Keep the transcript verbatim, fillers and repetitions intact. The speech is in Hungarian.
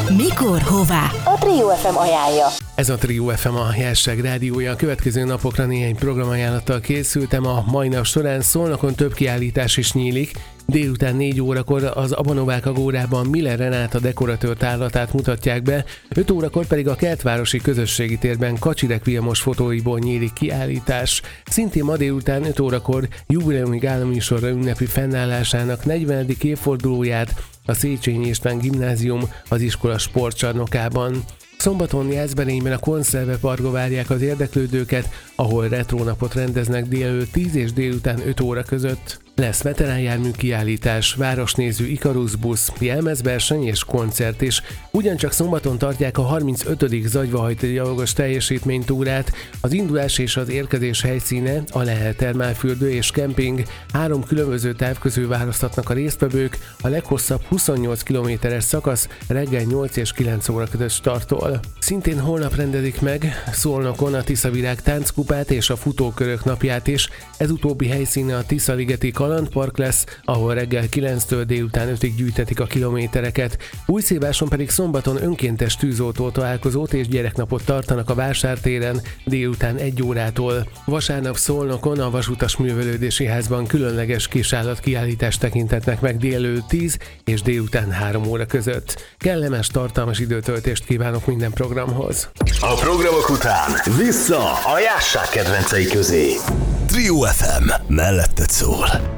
Mikor, hová? A Trio ef em ajánlja. Ez a Trio ef em a Jásság rádiója. A következő napokra néhány programajánlattal készültem. A mai nap során Szolnokon több kiállítás is nyílik. Délután négy órakor az Abanovák Agórában Miller Renáta dekoratőr tárlatát mutatják be, öt órakor pedig a Kertvárosi Közösségi Térben Kacsirek Vilmos fotóiból nyílik kiállítás. Szintén ma délután öt órakor jubileumi gálaműsorra ünnepi fennállásának negyvenedik évfordulóját a Széchenyi István Gimnázium az iskola sportcsarnokában. Szombaton Jászberényben a Konszerveparkba várják az érdeklődőket, ahol retrónapot rendeznek délelőtt tíz és délután öt óra között. Lesz veteránjármű kiállítás, városnéző Ikarus busz, jelmezverseny és koncert is. Ugyancsak szombaton tartják a harmincötödik zagyvahajti gyalogos teljesítménytúrát. Az indulás és az érkezés helyszíne a Lehel termálfürdő és kemping. Három különböző táv közül választhatnak a résztvevők. A leghosszabb huszonnyolc kilométeres szakasz reggel nyolc és kilenc óra között startol. Szintén holnap rendezik meg Szolnokon a Tiszavirág tánckupát és a futókörök napját is. Ez utóbbi helyszíne a Tiszaligeti Kalandpark lesz, ahol reggel kilenctől délután ötig gyűjtetik a kilométereket. Újszéváson pedig szombaton önkéntes tűzoltó találkozót és gyereknapot tartanak a vásártéren délután egy órától. Vasárnap Szolnokon a Vasutas Művelődési Házban különleges kisállatkiállítást tekintetnek meg délelőtt tíz és délután három óra között. Kellemes, tartalmas időtöltést kívánok minden programhoz. A programok után vissza a Jásság kedvencei közé. Trio ef em, melletted szól.